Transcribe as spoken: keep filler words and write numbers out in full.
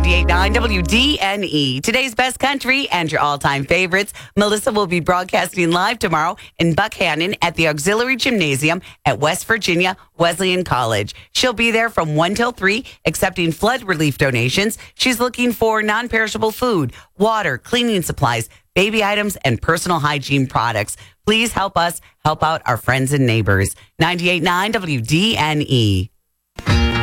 ninety-eight point nine W D N E. Today's best country and your all-time favorites. Melissa will be broadcasting live tomorrow in Buckhannon at the Auxiliary Gymnasium at West Virginia Wesleyan College. She'll be there from one till three, accepting flood relief donations. She's looking for non-perishable food, water, cleaning supplies, baby items, and personal hygiene products. Please help us help out our friends and neighbors. ninety-eight point nine W D N E.